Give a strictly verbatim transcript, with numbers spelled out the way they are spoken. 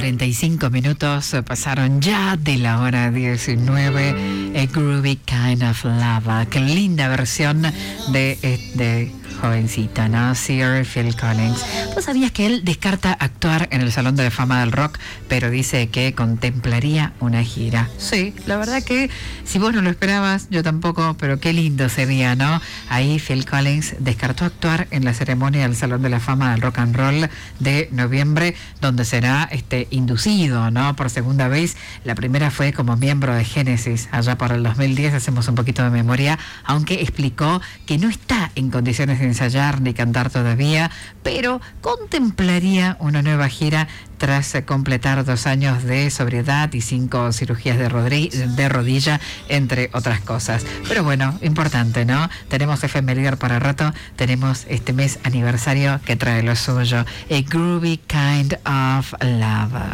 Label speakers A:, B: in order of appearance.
A: cuarenta y cinco minutos pasaron ya de la hora diecinueve. A Groovy Kind of Lava. Qué linda versión de, de jovencita, ¿no? Sir Phil Collins. ¿Vos sabías que él descarta actuar en el Salón de la Fama del Rock, pero dice que contemplaría una gira? Sí, la verdad que si vos no lo esperabas, yo tampoco, pero qué lindo sería, ¿no? Ahí Phil Collins descartó actuar en la ceremonia del Salón de la Fama del Rock and Roll de noviembre, donde será este, inducido, ¿no? Por segunda vez. La primera fue como miembro de Genesis, allá por el dos mil diez, hacemos un poquito de memoria, aunque explicó que no está en condiciones de ensayar ni cantar todavía, pero contemplaría una nueva gira tras completar dos años de sobriedad y cinco cirugías de, rodri- de rodilla, entre otras cosas. Pero bueno, importante, ¿no? Tenemos F M Líder para rato, tenemos este mes aniversario que trae lo suyo. A Groovy Kind of Love.